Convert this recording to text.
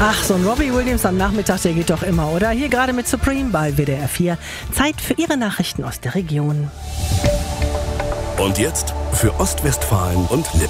Ach, so ein Robbie Williams am Nachmittag, der geht doch immer, oder? Hier gerade mit Supreme bei WDR 4. Zeit für Ihre Nachrichten aus der Region. Und jetzt für Ostwestfalen und Lippe.